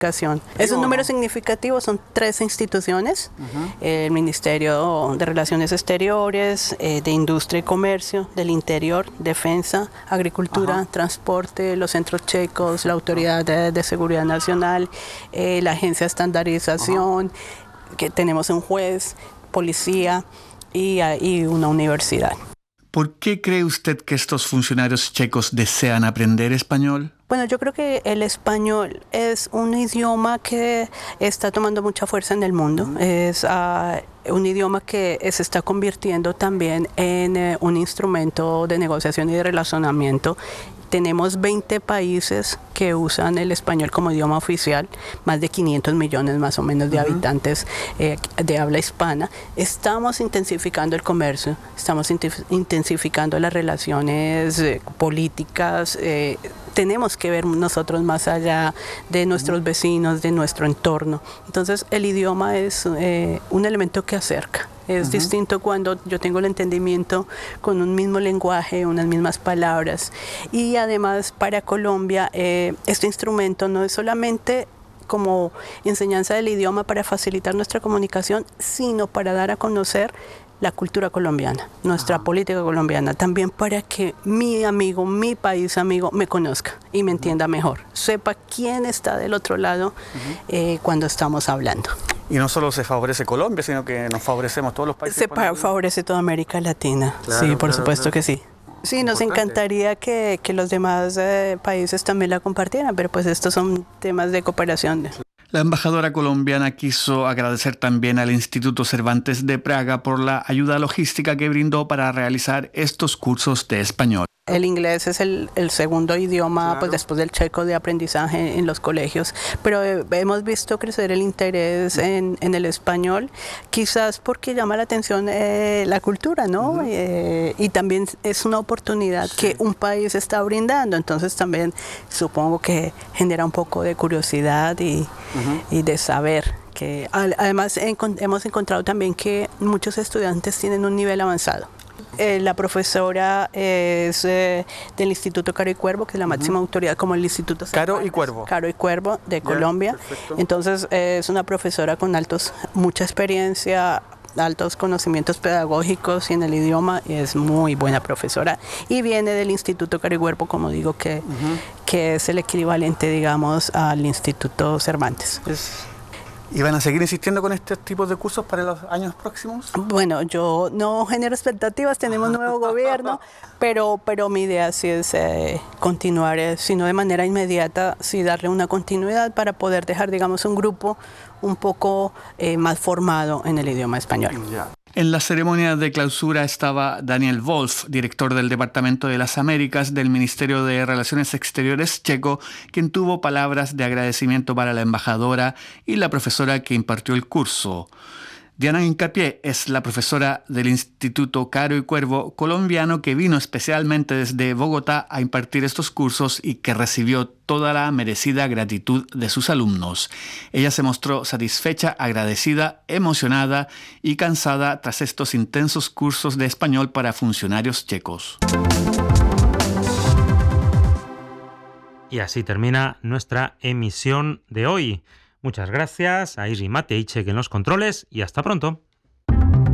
Es un número significativo, son 3 instituciones, el Ministerio de Relaciones Exteriores, de Industria y Comercio, del Interior, Defensa, Agricultura, Transporte, los centros checos, la Autoridad de Seguridad Nacional, la Agencia de Estandarización, que tenemos un juez, policía y una universidad. ¿Por qué cree usted que estos funcionarios checos desean aprender español? Bueno, yo creo que el español es un idioma que está tomando mucha fuerza en el mundo. Es un idioma que se está convirtiendo también en un instrumento de negociación y de relacionamiento. Tenemos 20 países que usan el español como idioma oficial, más de 500 millones más o menos de habitantes de habla hispana. Estamos intensificando el comercio, estamos intensificando las relaciones políticas. Tenemos que ver nosotros más allá de nuestros vecinos, de nuestro entorno. Entonces el idioma es un elemento que acerca. Es distinto cuando yo tengo el entendimiento con un mismo lenguaje, unas mismas palabras. Y además para Colombia este instrumento no es solamente como enseñanza del idioma para facilitar nuestra comunicación, sino para dar a conocer la cultura colombiana, nuestra política colombiana, también para que mi amigo, mi país amigo me conozca y me entienda mejor, sepa quién está del otro lado cuando estamos hablando. Y no solo se favorece Colombia, sino que nos favorecemos todos los países. Se favorece toda América Latina, claro, sí, por supuesto que sí. Sí, nos encantaría que los demás países también la compartieran, pero pues estos son temas de cooperación. La embajadora colombiana quiso agradecer también al Instituto Cervantes de Praga por la ayuda logística que brindó para realizar estos cursos de español. El inglés es el segundo idioma, claro, pues después del checo, de aprendizaje en los colegios, pero hemos visto crecer el interés en el español, quizás porque llama la atención la cultura, ¿no? Y también es una oportunidad que un país está brindando, entonces también supongo que genera un poco de curiosidad y de saber. Que además hemos encontrado también que muchos estudiantes tienen un nivel avanzado. La profesora es del Instituto Caro y Cuervo, que es la máxima autoridad como el Instituto Cervantes. Caro y Cuervo de Colombia. Perfecto. Entonces es una profesora con mucha experiencia, altos conocimientos pedagógicos y en el idioma, y es muy buena profesora. Y viene del Instituto Caro y Cuervo, como digo, que es el equivalente, digamos, al Instituto Cervantes. ¿Y van a seguir insistiendo con estos tipos de cursos para los años próximos? Bueno, yo no genero expectativas, tenemos nuevo gobierno, pero mi idea sí es continuar, si no de manera inmediata, sí darle una continuidad para poder dejar, digamos, un grupo un poco más formado en el idioma español. En la ceremonia de clausura estaba Daniel Wolf, director del Departamento de las Américas del Ministerio de Relaciones Exteriores checo, quien tuvo palabras de agradecimiento para la embajadora y la profesora que impartió el curso. Diana Hincapié es la profesora del Instituto Caro y Cuervo colombiano que vino especialmente desde Bogotá a impartir estos cursos y que recibió toda la merecida gratitud de sus alumnos. Ella se mostró satisfecha, agradecida, emocionada y cansada tras estos intensos cursos de español para funcionarios checos. Y así termina nuestra emisión de hoy. Muchas gracias a Iri Mateichek en los controles y hasta pronto.